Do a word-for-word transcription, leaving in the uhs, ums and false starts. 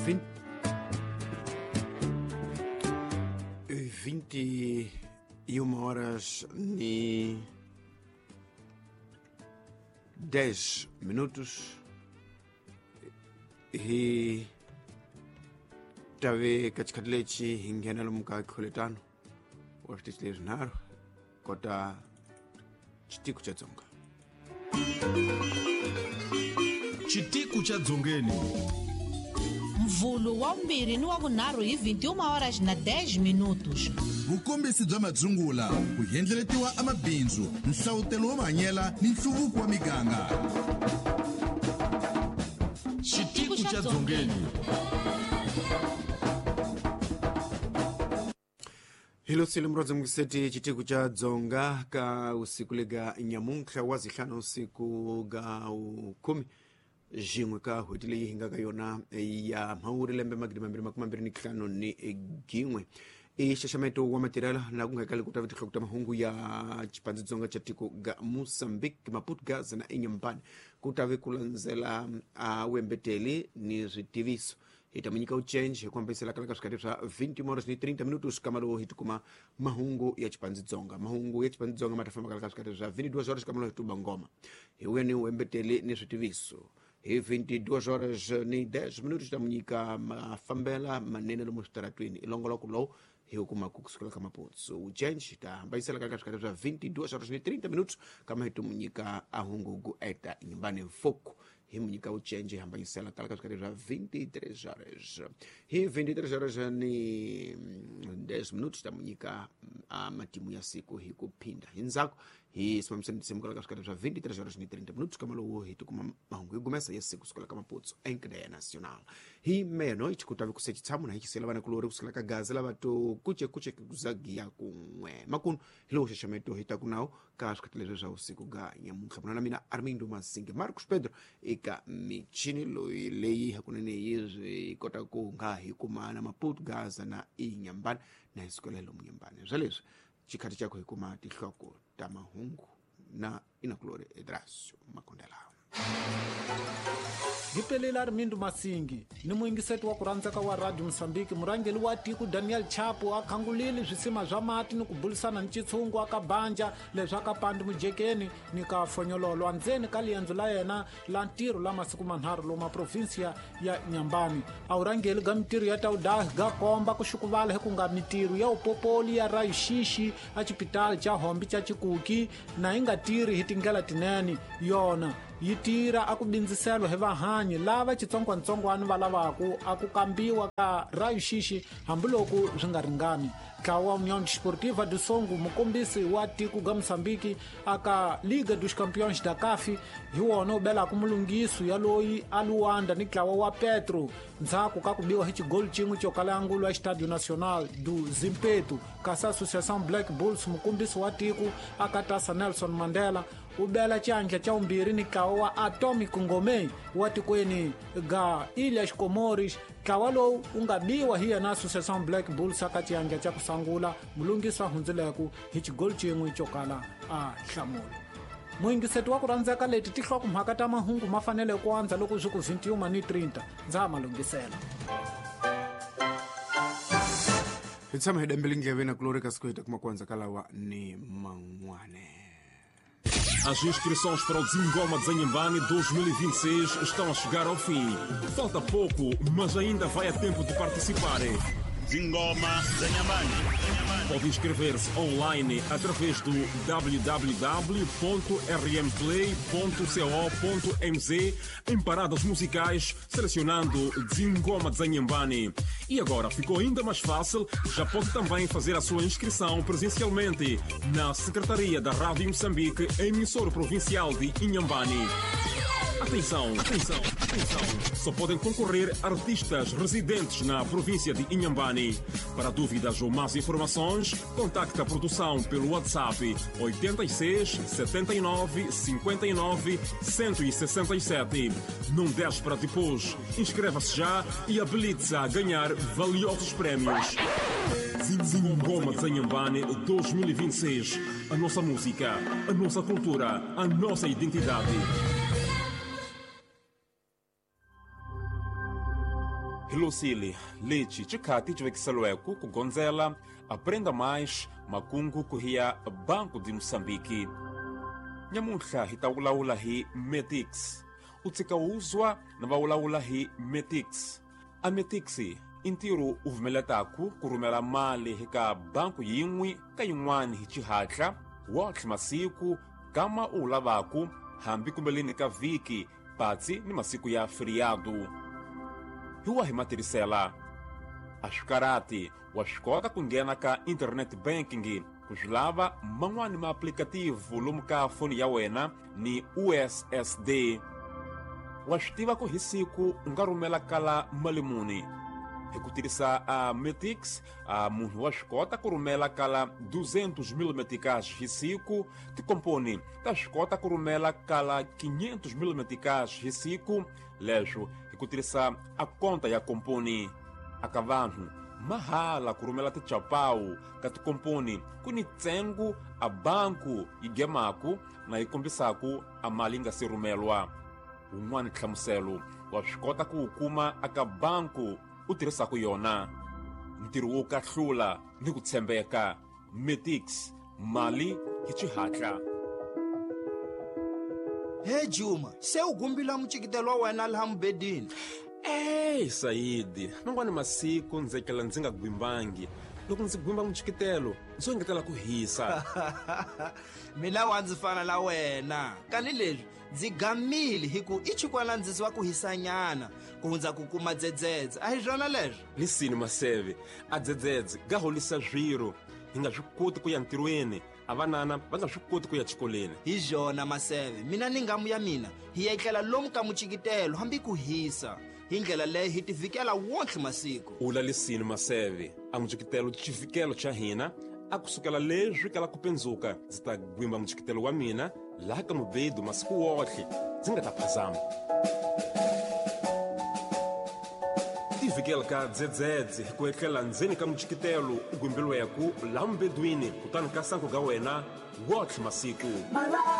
vinte e uma horas e dez minutos e tave katika lechi ingena lumuka kuletano wafitile naro kota chitiku cha dzonga chitiku cha dzongeni mvulo wa mbiri ni wa vunharhu hi vinte e uma horas na dez minutos. vukombisi bya madzungula ku hendleletiwa amabindzu nhlawutelo wo manyela ni nhluvuko wa miganga chitiku cha dzongeni. hilo sili mrodzi mukiseti chitiku cha dzonga ka usiku lega nyamunkha wa zihlanu usiku ga ukumi jimwe ka hotile yihinga ka yona ya mhauri lembe magidi mambiri makumi mambiri ni nhlanu ni gimwe ixaxameto wa matirela na kungakali kutava tihlakuta mahungu ya chipandzi dzonga cha tiko ga Moçambique Maputo Gaza na Inhambane kutave kulanzela awembeteli ni zvitiviso itamunyika uchenji kwambisela kalaka zvikati swa vinte horas ni trinta minutos kamalo hitukuma mahungu ya chipandzi dzonga mahungu ya chipandzi dzonga matafamba kalaka zvikati swa vinte e duas horas kamalo hituba ngoma hiwe ni wembeteli ni zvitiviso hi vinte e duas horas ni dez minutos tamunyika mafambela manene lomu xitaratwini ilongola kulow hiukuma kukusukela kamaputso uchenji tahambaisela kalaka zvikati swa vinte e duas horas ni trinta minutos kama hitumunyika ahungu gu eta Inhambane Foco hi munyika uchenji hambaisela kalaka zvikati swa vinte e três horas hi vinte e três horas ni dez minutos tamunyika matimu ya siku hi kuphinda hinzako hi simamiseni kalaka zvikati swa vinte e três horas ni trinta minutos kamalo hitukuma mahungu igumesa ya siku sukela kamaputso enkedeya nacional hi meia-noite kutave kusechitsamu na hichisela vana kulori kusukela ka Gaza lava to kuche kuche kuzagiya kumwe makuno hilo xaxameto hitakunawo ka swikhatileswo swa usiku ga nyamunkha muna na mina Armindo Masinge Marcos Pedro eka michini loyi leyi hakunene yizwi kota ku nga hi kumana Maputo Gaza na Inhambane na hisikolelo munyambane zwaleswi chikhati chako hi kuma tihloko ta mahungu na inakulore Edrasio Makondela Gipelela Armindo Masingi ni muingiseti wa kurandzeka wa Radio Moçambique murangeli wa tiku Daniel Chapo akhangulile zwisima zwa mati ni kubulisana ni chitshungu akabanja leswi akapandi mujekeni ni ka fonyololo andzeni ka liendzo la yena la ntirho la masiku manharhu loma provinsia ya Inhambane awurangeli ga mitirho ya tawudahi ga komba ku xikuvala hi ku nga mitirho ya upopoli ya rayuxishi a chipitali cha hombi cha chikuki na yi nga tirhi hi tindlela tinene yona yi tira aku bindziselo hi vahanyi lava chitsongwatsongwana va lavaku aku kambiwa ka rayuxishi hambiloko swi nga ringani ntlawa wa União Desportiva do Songo mukombisi wa tiku ga Moçambique aka Liga dos Campeões da C A F hi wona u belaku mulungiso ya loyi a Luanda ni ntlawa wa Petro ndzhaku ka ku biwa hi chigoli chin'we co kala angulo wa Estádio Nacional do Zimpeto kasi Associação Black Bulls mukombisi wa tiku aka Tasa Nelson Mandela u bela chandla cha umbiri ni ntlawa wa Atomic Ngomei wa tikweni ga Ilhas Comores ntlawa lowu u nga biwa hi yena Associação Black Bulls aka chandla cha kusangula mulungisa hundzileku hi chigoli chin'we co kala a hlamula muingiseti wa ku randzeka leti tihloko mhaka ta mahungu ma fanele ku andza loko zwi ku vinte e uma ni trinta ndza malungisela hi tshama hi dembele ndleve na kulori ka siku hita kuma kwanza kalawa ni man'wane. As inscrições para o Dzingoma de Inhambane dois mil e vinte e seis estão a chegar ao fim. Falta pouco, mas ainda vai a tempo de participar. Dzingoma de Inhambane. Pode inscrever-se online através do w w w ponto r m play ponto co ponto m z em paradas musicais, selecionando Dzingoma de Inhambane. E agora ficou ainda mais fácil, já pode também fazer a sua inscrição presencialmente na Secretaria da Rádio Moçambique, emissora provincial de Inhambane. Atenção, atenção, atenção. Só podem concorrer artistas residentes na província de Inhambane. Para dúvidas ou mais informações, contacte a produção pelo WhatsApp oito seis, sete nove, cinco nove, um seis sete. Não deixe para depois. Inscreva-se já e habilite-se a ganhar valiosos prémios. Dzingoma de Inhambane dois mil e vinte e seis. A nossa música, a nossa cultura, a nossa identidade. Hilosili, leci chikati chivekiselweku kugonzela aprenda mais makungu kuhiya Banco de Moçambique. Nyamuhla hitawulaula hi Metix. Utsikawuzwa na vawulaula hi Metix. A Metix intiru uvumeletaku kurumela mali hika banku yin'we ka yin'wana hi chihatla wotlhe masiku kama ulavaku hambi kumbeleni ka viki patsi ni masiku ya feriado. Hiwa hi matirisela ashikarati wa xikota ku nghena ka internet banking ku xilava man'wani ma aplikativu lomu ka foni ya wena ni U S S D. Wa swi tiva ku hi siku u nga rhumela kala mali muni. Hi ku tirhisa a Metix a munhu wa swi kota ku rhumela kala duzentos mil meticais hi siku, tikomponi ta swi kota ku rhumela kala quinhentos mil meticais hi siku, leswo hi ku tirhisa a konta ya komponi. Aka vanhu mahala ku rhumela tichapawu ka tikomponi ku ni ntsengo a banku yi gemaku na yi kombisaku a mali nga si rhumelwa. Un'wana nhlamuselo wa swi kota ku wu kuma aka banku u tirhisaka yona. Ntirho wo kahlula ni ku tshembeka. Metix, mali hi xihatla. He Juma, se u gumbila muchikitelo wa wena laha mubedini. Hey Saidi, man'wani masiku ndzekela ndzi nga gwimbangi. Loko ndzi gwimba muchikitelo ndzo engetela ku hisa. Mina wa ndzi fana na wena kani leswi ndzi gamile hi ku i chikwana ndzisi wa ku hisanyana ku hundza ku kuma dzedzedze a hi swona leswi. Lisini Maseve, a dzedzedze ga holisa zwiro hi nga swi koti ku ya ntirhweni, a vanana va nga swi koti ku ya xikoleni. Hi swona Maseve, mina ni ngamu ya mina hi ya etlela lomu ka muchikitelo hambi ku hisa. Hi ndlela leyi hi tivikela wontlhe masiku. Ula lisini Maseve, a muchikitelo chivikelo cha hina a kusukela leswi kala ku pendzuka ndzi ta gwimba muchikitelo wa mina laha ka mubedu masiku wotlhe ndzi nga ta phazama. Tivikela ka dzedzedze ku etlela ndzeni ka muchikitelo u gwimbilweku laha mubedwini kutani ka sangu ga wena wotlhe masiku.